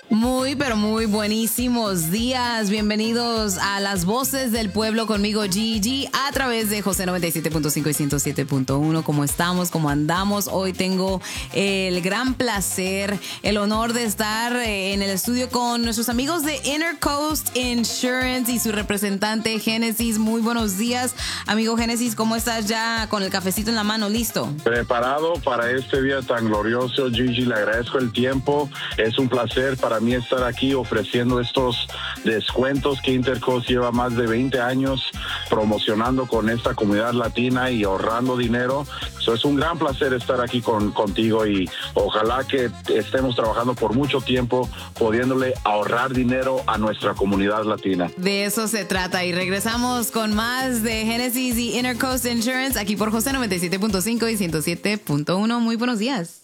Muy, pero muy buenísimos días. Bienvenidos a Las Voces del Pueblo conmigo, Gigi, a través de José 97.5 y 107.1. ¿Cómo estamos? ¿Cómo andamos? Hoy tengo el gran placer, el honor de estar en el estudio con nuestros amigos de Intercoast Insurance y su representante, Génesis. Muy buenos días, amigo Génesis. ¿Cómo estás ya con el cafecito en la mano? ¿Listo? Preparado para este día tan glorioso, Gigi. Le agradezco el tiempo. Es un placer para mí estar aquí ofreciendo estos descuentos que Intercoast lleva más de 20 años promocionando con esta comunidad latina y ahorrando dinero. Es un gran placer estar aquí contigo y ojalá que estemos trabajando por mucho tiempo pudiéndole ahorrar dinero a nuestra comunidad latina. De eso se trata y regresamos con más de Genesis y Intercoast Insurance aquí por José 97.5 y 107.1. Muy buenos días.